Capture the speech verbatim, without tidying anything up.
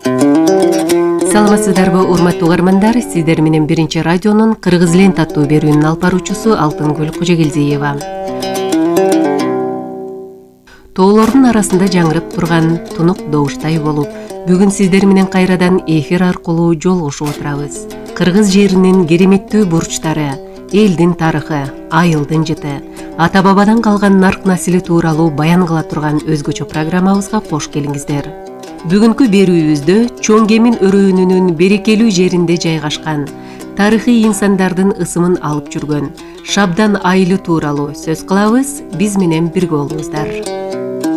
Саламатсыздарбы урматтуу угармандар, сиздер менен биринчи радионун Кыргыз лент аттуу берүүнүн алып баруучусу Алтынгүл Кожогелдиева. Тоолордун арасында жаңырып турган тунук добуштай болуп, бүгүн сиздер менен кайрадан эфир аркылуу жолугушуп отурабыз. Кыргыз жеринин кереметтүү бурчтары, элдин тарыхы, айылдын жыты, ата-бабадан калган нарк насили тууралуу баян кыла турган өзгөчө программабызга кош келиңиздер. Бүгүнкү берүүбүздө Чоң Кемин өрөөнүнүн берекелүү жеринде жайгашкан, тарыхый инсандардын ысымын алып жүргөн Шабдан айылы тууралуу сөз кылабыз. Биз менен бирге болуңуздар.